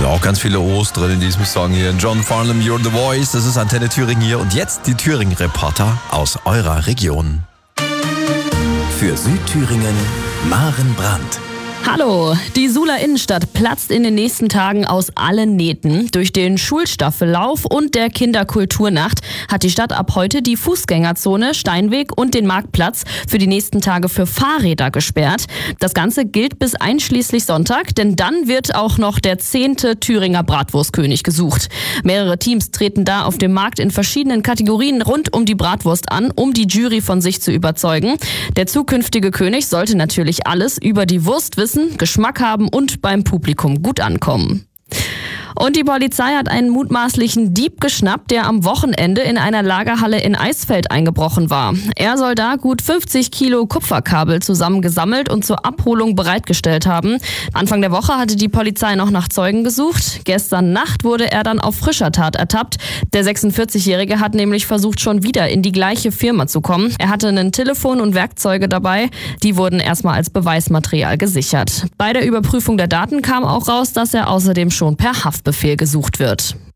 auch ganz viele O's drin in diesem Song hier. John Farnham, You're the Voice. Das ist Antenne Thüringen hier. Und jetzt die Thüringen-Reporter aus eurer Region. Für Südthüringen, Maren Brandt. Hallo, die Suhler Innenstadt platzt in den nächsten Tagen aus allen Nähten. Durch den Schulstaffellauf und der Kinderkulturnacht hat die Stadt ab heute die Fußgängerzone, Steinweg und den Marktplatz für die nächsten Tage für Fahrräder gesperrt. Das Ganze gilt bis einschließlich Sonntag, denn dann wird auch noch der 10. Thüringer Bratwurstkönig gesucht. Mehrere Teams treten da auf dem Markt in verschiedenen Kategorien rund um die Bratwurst an, um die Jury von sich zu überzeugen. Der zukünftige König sollte natürlich alles über die Wurst wissen, Geschmack haben und beim Publikum gut ankommen. Und die Polizei hat einen mutmaßlichen Dieb geschnappt, der am Wochenende in einer Lagerhalle in Eisfeld eingebrochen war. Er soll da gut 50 Kilo Kupferkabel zusammengesammelt und zur Abholung bereitgestellt haben. Anfang der Woche hatte die Polizei noch nach Zeugen gesucht. Gestern Nacht wurde er dann auf frischer Tat ertappt. Der 46-Jährige hat nämlich versucht, schon wieder in die gleiche Firma zu kommen. Er hatte ein Telefon und Werkzeuge dabei. Die wurden erstmal als Beweismaterial gesichert. Bei der Überprüfung der Daten kam auch raus, dass er außerdem schon per Haftbefehl gesucht wird.